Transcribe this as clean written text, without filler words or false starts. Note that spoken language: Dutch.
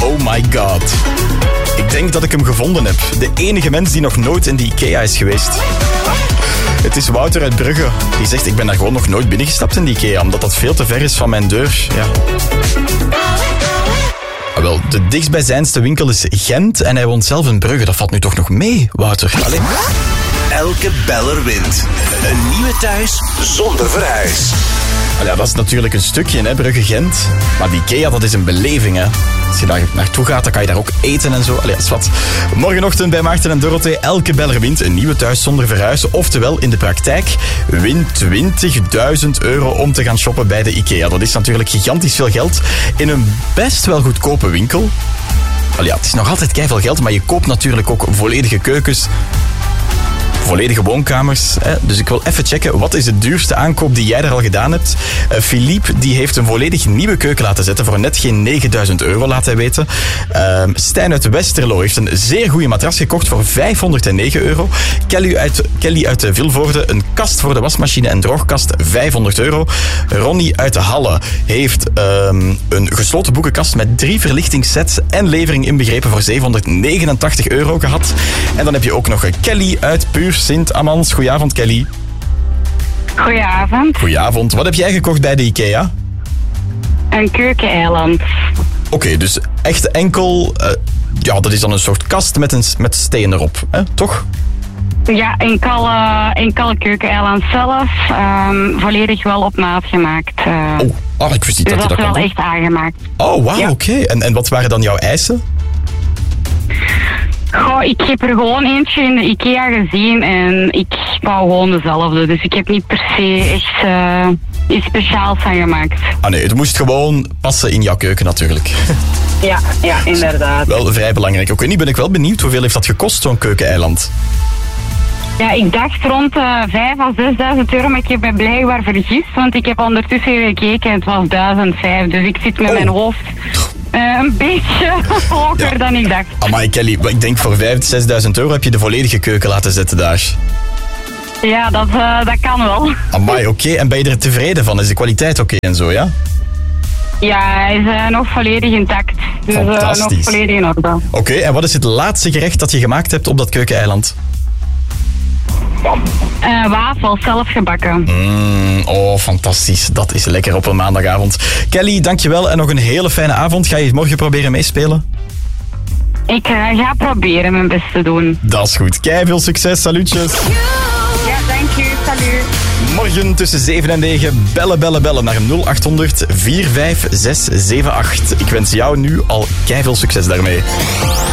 Oh my god. Ik denk dat ik hem gevonden heb. De enige mens die nog nooit in de IKEA is geweest. Het is Wouter uit Brugge. Die zegt, ik ben daar gewoon nog nooit binnengestapt in de IKEA, omdat dat veel te ver is van mijn deur. Ja. Wel, de dichtstbijzijnste winkel is Gent en hij woont zelf in Brugge. Dat valt nu toch nog mee, Wouter? Allee. Elke beller wint. Een nieuwe thuis zonder verhuis. Ja, dat is natuurlijk een stukje, hè, Brugge-Gent. Maar die IKEA, dat is een beleving, hè. Als je daar naartoe gaat, dan kan je daar ook eten en zo. Allee, dat is wat. Morgenochtend bij Maarten en Dorothee. Elke beller wint een nieuwe thuis zonder verhuis. Oftewel, in de praktijk, win €20.000 om te gaan shoppen bij de IKEA. Dat is natuurlijk gigantisch veel geld in een best wel goedkope winkel. Allee, ja, het is nog altijd keiveel geld, maar je koopt natuurlijk ook volledige keukens. Volledige woonkamers. Hè? Dus ik wil even checken, wat is de duurste aankoop die jij er al gedaan hebt? Philippe, die heeft een volledig nieuwe keuken laten zetten voor net geen €9.000, laat hij weten. Stijn uit Westerlo heeft een zeer goede matras gekocht voor €509. Kelly uit Vilvoorde, een kast voor de wasmachine en droogkast, €500. Ronnie uit de Halle heeft een gesloten boekenkast met 3 verlichtingssets en levering inbegrepen voor €789 gehad. En dan heb je ook nog Kelly uit Puur Sint-Amans. Goedenavond, Kelly. Goedenavond. Goedenavond. Wat heb jij gekocht bij de IKEA? Een keukeneiland. Oké, dus echt enkel... ja, dat is dan een soort kast met steen erop, hè? Toch? Ja, enkel keukeneiland zelf. Volledig wel op maat gemaakt. Ik wist niet dus dat je dat kon is wel doen. echt aangemaakt. Oh, wauw, Ja. oké. En wat waren dan jouw eisen? Goh, ik heb er gewoon eentje in de IKEA gezien en ik wou gewoon dezelfde. Dus ik heb niet per se echt iets speciaals van gemaakt. Ah nee, het moest gewoon passen in jouw keuken natuurlijk. Ja, inderdaad. Wel vrij belangrijk. Oké, nu ben ik wel benieuwd, hoeveel heeft dat gekost, zo'n keukeneiland? Ja, ik dacht rond 5.000 à 6.000 €, maar ik heb me blijkbaar vergist, want ik heb ondertussen gekeken en het was 1.500. Dus ik zit met mijn hoofd een beetje hoger dan ik dacht. Amai, Kelly, ik denk voor 5.000 à 6.000 € heb je de volledige keuken laten zetten daar. Ja, dat kan wel. Amai, oké. En ben je er tevreden van? Is de kwaliteit oké en zo, ja? Ja, hij is nog volledig intact. Dus nog volledig in orde. Oké, en wat is het laatste gerecht dat je gemaakt hebt op dat keukeneiland? Wafels, zelf gebakken. Oh, fantastisch. Dat is lekker op een maandagavond. Kelly, dankjewel en nog een hele fijne avond. Ga je het morgen proberen meespelen? Ik ga proberen mijn best te doen. Dat is goed. Kei veel succes. Salutjes. Ja, dank u. Salut. Morgen tussen 7 en 9 bellen naar 0800 45678. Ik wens jou nu al kei veel succes daarmee.